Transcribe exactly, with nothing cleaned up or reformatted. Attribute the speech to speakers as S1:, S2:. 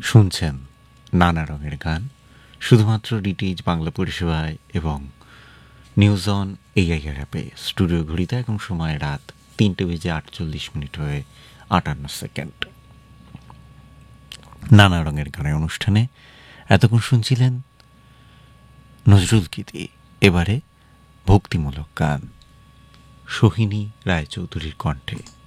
S1: শুনছেন নানা রঙের গান শুধুমাত্র ডিটিএইচ বাংলা পরিষেবায় এবং নিউজ অন এআইআর অ্যাপে। স্টুডিও ঘড়িতে এখন সময় রাত তিনটে বেজে আটচল্লিশ মিনিট হয়ে আটান্ন সেকেন্ড। নানা রঙের গানের অনুষ্ঠানে এতক্ষণ শুনছিলেন নজরুল গীতি। এবারে ভক্তিমূলক গান সোহিনী রায়চৌধুরীর কণ্ঠে।